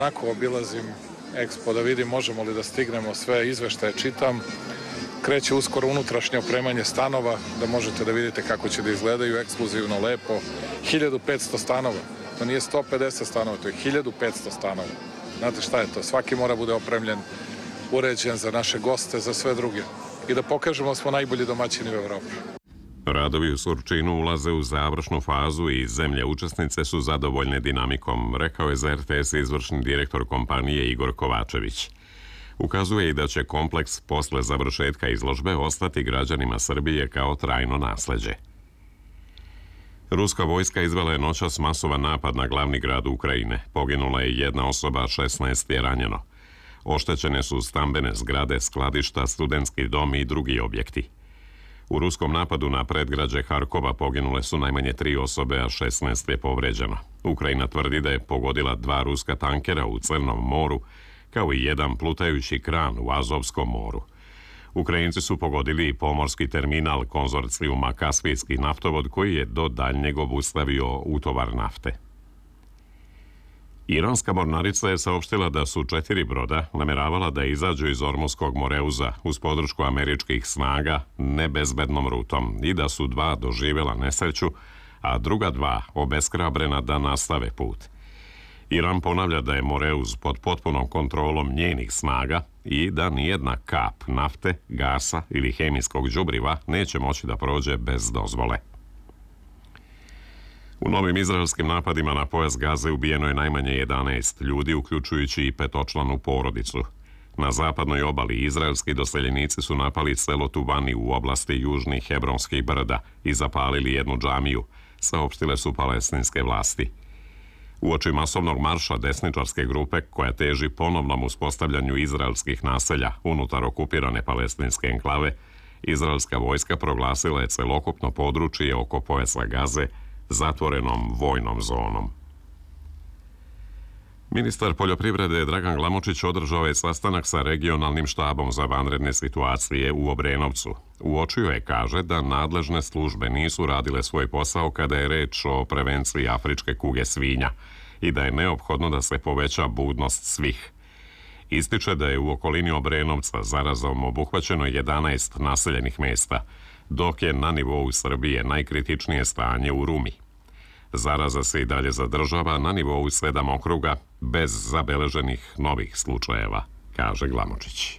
Onako obilazim Expo da vidim možemo li da stignemo sve izveštaje, čitam. Kreće uskoro unutrašnje opremanje stanova, da možete da vidite kako će da izgledaju ekskluzivno, lepo. 1500 stanova, to nije 150 stanova, to je 1500 stanova. Znate šta je to? Svaki mora bude opremljen, uređen za naše goste, za sve druge. I da pokažemo da smo najbolji domaćini u Evropi. Radovi u Surčinu ulaze u završnu fazu i zemlje učesnice su zadovoljne dinamikom, rekao je za RTS izvršni direktor kompanije Igor Kovačević. Ukazuje i da će kompleks posle završetka izložbe ostati građanima Srbije kao trajno nasleđe. Ruska vojska izvela je noćas masovan napad na glavni grad Ukrajine. Poginula je jedna osoba, 16 je ranjeno. Oštećene su stambene zgrade, skladišta, studentski dom i drugi objekti. U ruskom napadu na predgrađe Harkova poginule su najmanje 3 osobe, a 16 je povređeno. Ukrajina tvrdi da je pogodila 2 ruska tankera u Crnom moru, kao i jedan plutajući kran u Azovskom moru. Ukrajinci su pogodili i pomorski terminal konzorcijuma Kaspijski naftovod koji je do daljnjeg obustavio utovar nafte. Iranska mornarica je saopštila da su 4 broda nameravala da izađu iz Ormuskog Moreuza uz podršku američkih snaga nebezbednom rutom i da su 2 doživjela nesreću, a druga 2 obeshrabrena da nastave put. Iran ponavlja da je Moreuz pod potpunom kontrolom njenih snaga i da nijedna kap nafte, gasa ili hemijskog đubriva neće moći da prođe bez dozvole. U novim izraelskim napadima na pojas Gaze ubijeno je najmanje 11 ljudi, uključujući i 5-članu porodicu. Na zapadnoj obali izraelski doseljenici su napali selo Tuvani u oblasti južnih Hebronskih brda i zapalili jednu džamiju, saopštile su palestinske vlasti. Uoči masovnog marša desničarske grupe koja teži ponovnom uspostavljanju izraelskih naselja unutar okupirane palestinske enklave, izraelska vojska proglasila je celokupno područje oko pojasa Gaze zatvorenom vojnom zonom. Ministar poljoprivrede Dragan Glamočić održao je sastanak sa regionalnim štabom za vanredne situacije u Obrenovcu. Uočio je, kaže, da nadležne službe nisu radile svoj posao kada je reč o prevenciji afričke kuge svinja i da je neophodno da se poveća budnost svih. Ističe da je u okolini Obrenovca zarazom obuhvaćeno 11 naseljenih mesta, dok je na nivou Srbije najkritičnije stanje u Rumi. Zaraza se i dalje zadržava na nivou 7 okruga bez zabeleženih novih slučajeva, kaže Glamočić.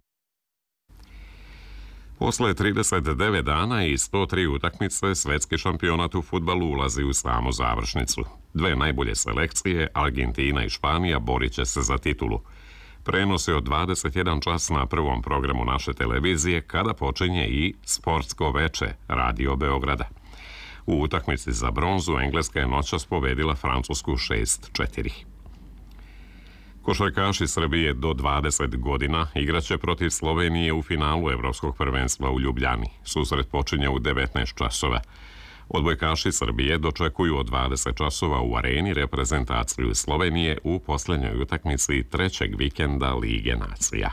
Posle 39 dana i 103 utakmice, svetski šampionat u fudbalu ulazi u samu završnicu. 2 najbolje selekcije, Argentina i Španija, borit će se za titulu. Prenos je od 21 čas na prvom programu naše televizije, kada počinje i Sportsko veče Radio Beograda. U utakmici za bronzu Engleska je noćas pobedila Francusku 6-4. Košarkaši Srbije do 20 godina igraće protiv Slovenije u finalu Evropskog prvenstva u Ljubljani. Susret počinje u 19 časova. Odbojkaši Srbije dočekuju od 20 časova u areni reprezentaciju Slovenije u posljednjoj utakmici 3. vikenda Lige nacija.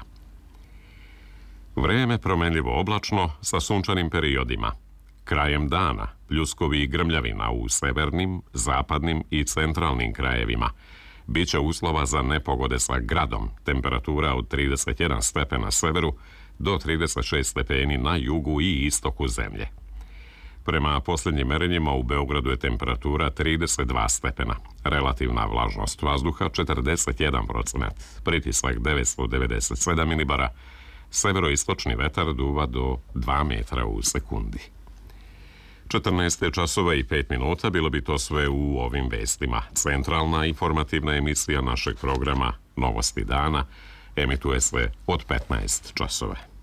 Vreme promenljivo oblačno sa sunčanim periodima. Krajem dana pljuskovi i grmljavina u severnim, zapadnim i centralnim krajevima. Biće uslova za nepogode sa gradom, temperatura od 31 stepen na severu do 36 stepeni na jugu i istoku zemlje. Prema posljednjim merenjima u Beogradu je temperatura 32 stepena, relativna vlažnost vazduha 41%, pritisak 997 milibara, severoistočni vetar duva do 2 metra u sekundi. 14 časova i 5 minuta, bilo bi to sve u ovim vestima. Centralna informativna emisija našeg programa Novosti dana emituje se od 15 časova.